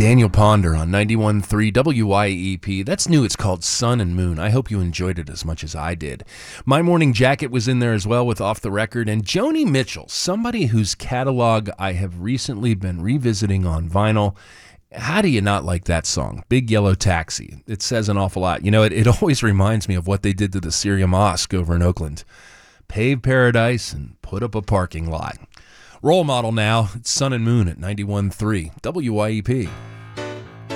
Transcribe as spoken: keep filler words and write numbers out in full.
Daniel Ponder on ninety-one point three W Y E P. That's new. It's called Sun and Moon. I hope you enjoyed it as much as I did. My Morning Jacket was in there as well with Off the Record. And Joni Mitchell, somebody whose catalog I have recently been revisiting on vinyl. How do you not like that song? Big Yellow Taxi. It says an awful lot. You know, it, it always reminds me of what they did to the Syria Mosque over in Oakland. Pave paradise and put up a parking lot. Role Model now. It's Sun and Moon at ninety-one point three W Y E P.